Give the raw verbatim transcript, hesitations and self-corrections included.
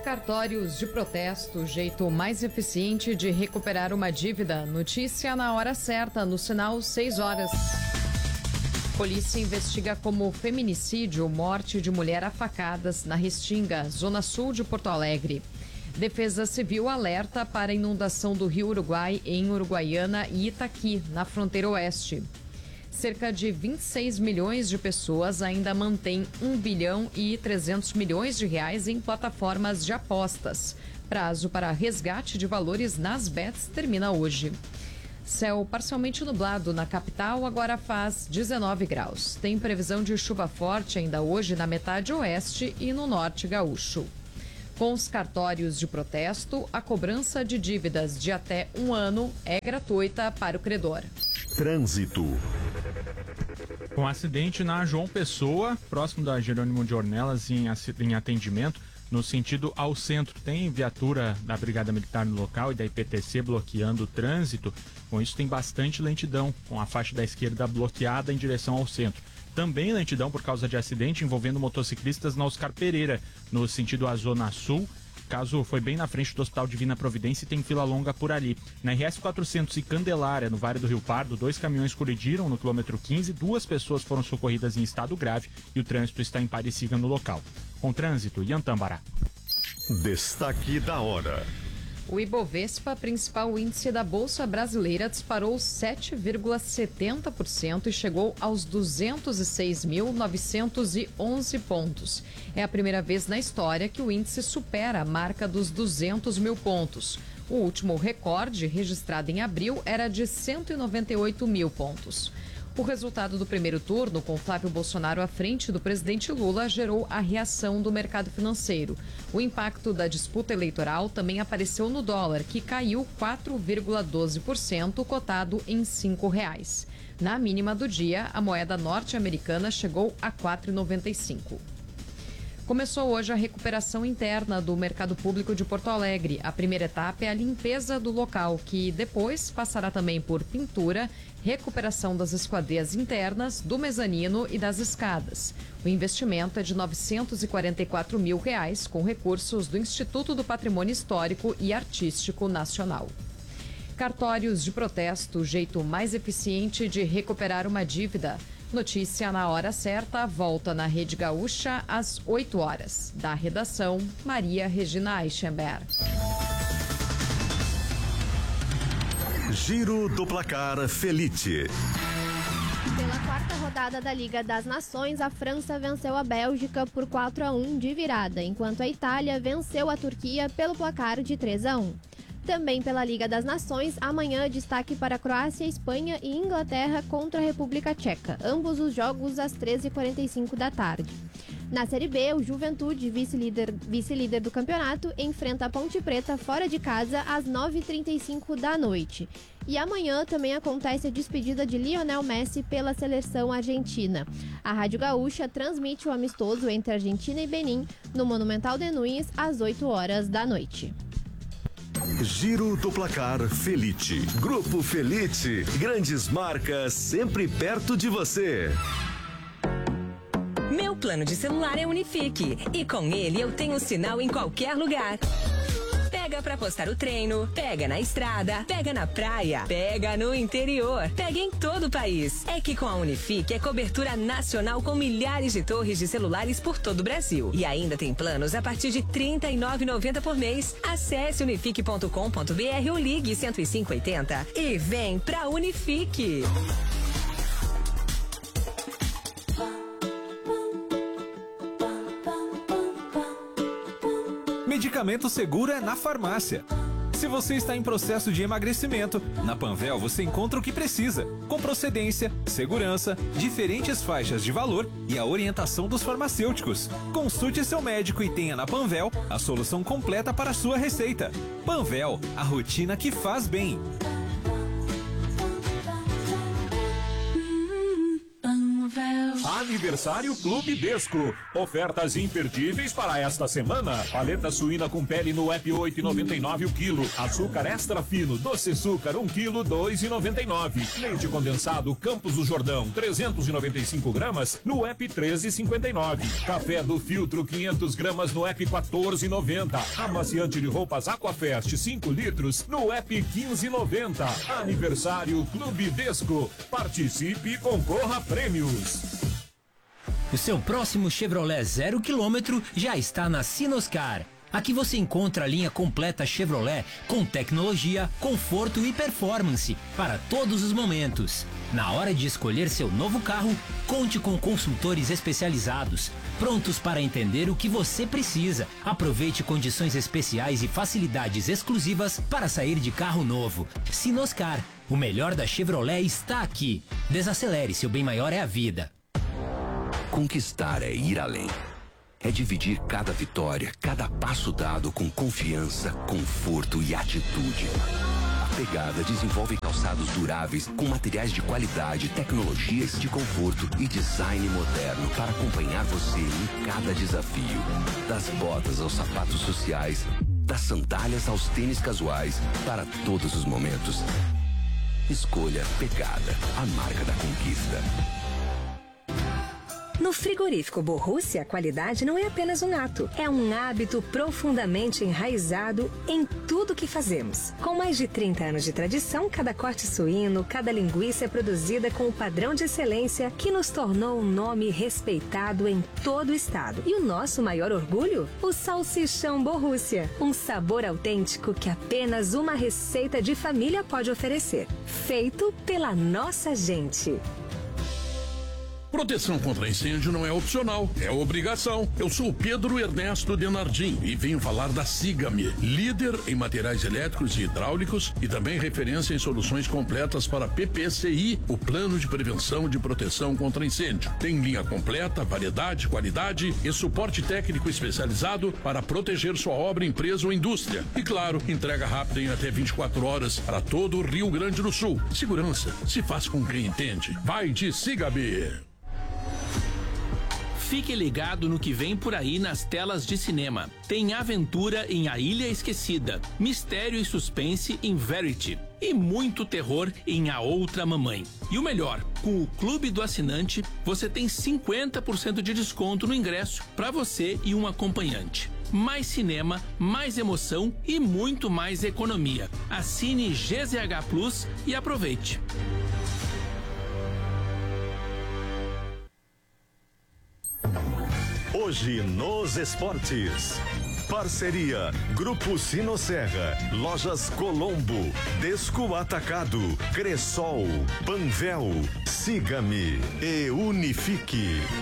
Cartórios de protesto, jeito mais eficiente de recuperar uma dívida. Notícia na hora certa, no sinal seis horas. Polícia investiga como feminicídio morte de mulher a facadas na Restinga, zona sul de Porto Alegre. Defesa Civil alerta para a inundação do Rio Uruguai em Uruguaiana e Itaqui, na fronteira oeste. Cerca de vinte e seis milhões de pessoas ainda mantêm um bilhão e trezentos milhões de reais em plataformas de apostas. Prazo para resgate de valores nas bets termina hoje. Céu parcialmente nublado na capital, agora faz dezenove graus. Tem previsão de chuva forte ainda hoje na metade oeste e no norte gaúcho. Com os cartórios de protesto, a cobrança de dívidas de até um ano é gratuita para o credor. Trânsito. Com acidente na João Pessoa, próximo da Jerônimo de Ornelas, em, em atendimento, no sentido ao centro. Tem viatura da Brigada Militar no local e da I P T C bloqueando o trânsito. Com isso tem bastante lentidão, com a faixa da esquerda bloqueada em direção ao centro. Também lentidão por causa de acidente envolvendo motociclistas na Oscar Pereira, no sentido à Zona Sul. O caso foi bem na frente do Hospital Divina Providência e tem fila longa por ali. Na R S quatrocentos e Candelária, no Vale do Rio Pardo, dois caminhões colidiram no quilômetro quinze, duas pessoas foram socorridas em estado grave e o trânsito está em pare e siga no local. Com trânsito, Ian Tambará. Destaque da hora. O Ibovespa, principal índice da Bolsa Brasileira, disparou sete vírgula setenta por cento e chegou aos duzentos e seis mil novecentos e onze pontos. É a primeira vez na história que o índice supera a marca dos duzentos mil pontos. O último recorde, registrado em abril, era de cento e noventa e oito mil pontos. O resultado do primeiro turno, com Flávio Bolsonaro à frente do presidente Lula, gerou a reação do mercado financeiro. O impacto da disputa eleitoral também apareceu no dólar, que caiu quatro vírgula doze por cento, cotado em cinco reais. Na mínima do dia, a moeda norte-americana chegou a quatro reais e noventa e cinco centavos. Começou hoje a recuperação interna do mercado público de Porto Alegre. A primeira etapa é a limpeza do local, que depois passará também por pintura, recuperação das esquadrias internas, do mezanino e das escadas. O investimento é de novecentos e quarenta e quatro mil reais, com recursos do Instituto do Patrimônio Histórico e Artístico Nacional. Cartórios de protesto, o jeito mais eficiente de recuperar uma dívida. Notícia na hora certa, volta na Rede Gaúcha às oito horas. Da redação, Maria Regina Eichenberg. Giro do Placar Felite. Pela quarta rodada da Liga das Nações, a França venceu a Bélgica por quatro a um de virada, enquanto a Itália venceu a Turquia pelo placar de três a um. Também pela Liga das Nações, amanhã destaque para Croácia, Espanha e Inglaterra contra a República Tcheca, ambos os jogos às treze e quarenta e cinco da tarde. Na Série B, o Juventude, vice-líder, vice-líder do campeonato, enfrenta a Ponte Preta fora de casa às nove e trinta e cinco da noite. E amanhã também acontece a despedida de Lionel Messi pela seleção argentina. A Rádio Gaúcha transmite o amistoso entre Argentina e Benin no Monumental de Nunes às oito horas da noite. Giro do Placar Felite. Grupo Felite. Grandes marcas sempre perto de você. Meu plano de celular é Unifique e com ele eu tenho sinal em qualquer lugar. Pega pra postar o treino, pega na estrada, pega na praia, pega no interior, pega em todo o país. É que com a Unifique é cobertura nacional com milhares de torres de celulares por todo o Brasil. E ainda tem planos a partir de trinta e nove reais e noventa centavos por mês. Acesse unifique ponto com ponto br ou ligue cento e cinco oitenta e vem pra Unifique. Medicamento seguro é na farmácia. Se você está em processo de emagrecimento, na Panvel você encontra o que precisa, com procedência, segurança, diferentes faixas de valor e a orientação dos farmacêuticos. Consulte seu médico e tenha na Panvel a solução completa para a sua receita. Panvel, a rotina que faz bem. A Aniversário Clube Desco. Ofertas imperdíveis para esta semana. Paleta suína com pele no app oito e noventa e nove o quilo. Açúcar extra fino, doce açúcar um quilo, dois e noventa e nove. Leite condensado Campos do Jordão, trezentos e noventa e cinco gramas no app treze e cinquenta e nove. Café do Filtro quinhentas gramas no app quatorze e noventa. Amaciante de roupas Aquafest cinco litros no app quinze e noventa. Aniversário Clube Desco. Participe e concorra a prêmios. O seu próximo Chevrolet zero quilômetro já está na Sinoscar. Aqui você encontra a linha completa Chevrolet com tecnologia, conforto e performance para todos os momentos. Na hora de escolher seu novo carro, conte com consultores especializados, prontos para entender o que você precisa. Aproveite condições especiais e facilidades exclusivas para sair de carro novo. Sinoscar, o melhor da Chevrolet está aqui. Desacelere, seu bem maior é a vida. Conquistar é ir além. É dividir cada vitória, cada passo dado com confiança, conforto e atitude. A Pegada desenvolve calçados duráveis com materiais de qualidade, tecnologias de conforto e design moderno para acompanhar você em cada desafio. Das botas aos sapatos sociais, das sandálias aos tênis casuais, para todos os momentos. Escolha Pegada, a marca da conquista. No frigorífico Borrussia, a qualidade não é apenas um ato, é um hábito profundamente enraizado em tudo que fazemos. Com mais de trinta anos de tradição, cada corte suíno, cada linguiça é produzida com o padrão de excelência que nos tornou um nome respeitado em todo o estado. E o nosso maior orgulho? O salsichão Borrussia, um sabor autêntico que apenas uma receita de família pode oferecer. Feito pela nossa gente. Proteção contra incêndio não é opcional, é obrigação. Eu sou o Pedro Ernesto Denardim e venho falar da Sigame, líder em materiais elétricos e hidráulicos e também referência em soluções completas para P P C I, o Plano de Prevenção de Proteção contra Incêndio. Tem linha completa, variedade, qualidade e suporte técnico especializado para proteger sua obra, empresa ou indústria. E claro, entrega rápida em até vinte e quatro horas para todo o Rio Grande do Sul. Segurança se faz com quem entende. Vai de Sigame! Fique ligado no que vem por aí nas telas de cinema. Tem aventura em A Ilha Esquecida, mistério e suspense em Verity e muito terror em A Outra Mamãe. E o melhor, com o Clube do Assinante, você tem cinquenta por cento de desconto no ingresso para você e um acompanhante. Mais cinema, mais emoção e muito mais economia. Assine G Z H Plus e aproveite. Hoje nos esportes. Parceria Grupo Sinosserra, Lojas Colombo, Desco Atacado, Cressol, Panvel, Siga-me e Unifique.